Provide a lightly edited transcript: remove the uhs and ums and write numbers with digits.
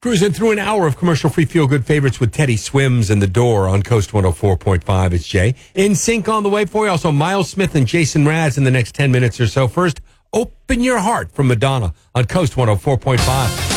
Cruising through an hour of commercial-free feel-good favorites with Teddy Swims and The Door on Coast 104.5. It's Jay. In sync on the way for you. Also, Miles Smith and Jason Mraz in the next 10 minutes or so. First, Open Your Heart from Madonna on Coast 104.5.